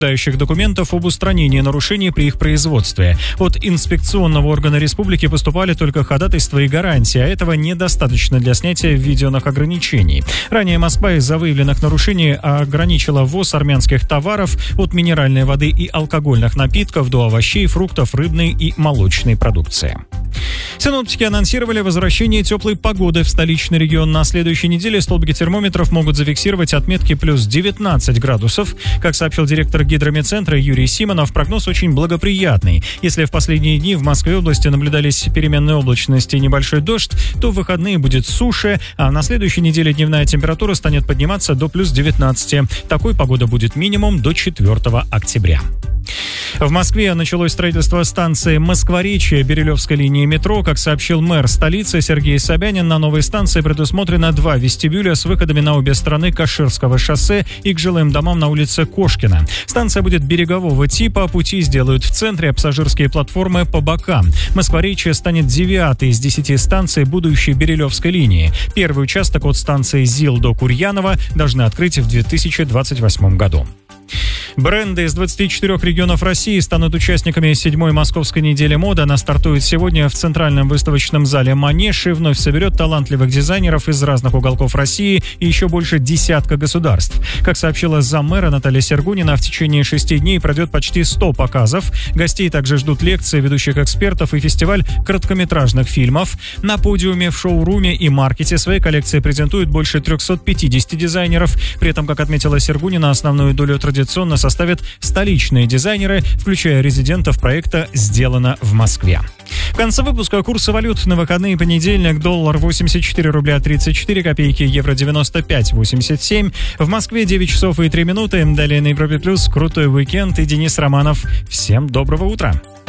документов об устранении нарушений при их производстве. От инспекционного органа республики поступали только ходатайства и гарантии, а этого недостаточно для снятия введенных ограничений. Ранее Москва из-за выявленных нарушений ограничила ввоз армянских товаров от минеральной воды и алкогольных напитков до овощей, фруктов, рыбной и молочной продукции. Синоптики анонсировали возвращение теплой погоды в столичный регион. На следующей неделе столбики термометров могут зафиксировать отметки плюс 19 градусов. Как сообщил директор гидрометцентра Юрий Симонов, прогноз очень благоприятный. Если в последние дни в Москве и области наблюдались переменная облачность и небольшой дождь, то в выходные будет суше, а на следующей неделе дневная температура станет подниматься до плюс 19. Такой погода будет минимум до 4 октября. В Москве началось строительство станции Москворечье Бирюлевской линии метро. Как сообщил мэр столицы Сергей Собянин, на новой станции предусмотрено 2 вестибюля с выходами на обе стороны Каширского шоссе и к жилым домам на улице Кошкина. Станция будет берегового типа, пути сделают в центре, а пассажирские платформы по бокам. Москворечье станет 9-й из 10 станций будущей Бирюлевской линии. Первый участок от станции ЗИЛ до Курьянова должны открыть в 2028 году. Бренды из 24 регионов России станут участниками 7-й Московской недели моды. Она стартует сегодня в Центральном выставочном зале «Манеж» и вновь соберет талантливых дизайнеров из разных уголков России и еще больше десятка государств. Как сообщила заммэра Наталья Сергунина, в течение 6 дней пройдет почти 100 показов. Гостей также ждут лекции ведущих экспертов и фестиваль короткометражных фильмов. На подиуме, в шоуруме и маркете свои коллекции презентуют больше 350 дизайнеров. При этом, как отметила Сергунина, основную долю традиционно составят столичные дизайнеры, включая резидентов проекта «Сделано в Москве». В конце выпуска курсы валют на выходные: понедельник: доллар 84 рубля 34 копейки, евро 95,87. В Москве 9 часов и 3 минуты. Далее на Европе Плюс крутой уикенд и Денис Романов. Всем доброго утра.